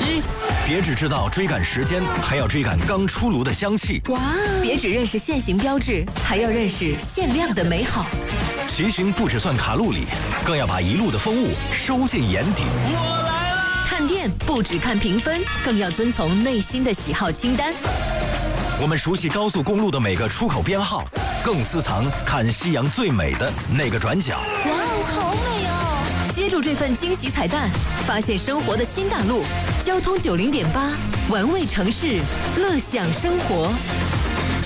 1，别只知道追赶时间，还要追赶刚出炉的香气。 哇！别只认识限行标志，还要认识限量的美好。 骑行不只算卡路里，更要把一路的风物收进眼底。 我来了！ 看店不只看评分，更要遵从内心的喜好清单。 我们熟悉高速公路的每个出口编号，更私藏看夕阳最美的那个转角。 哇哦，好美哦！接住这份惊喜彩蛋，发现生活的新大陆。交通90.8，玩味城市，乐享生活。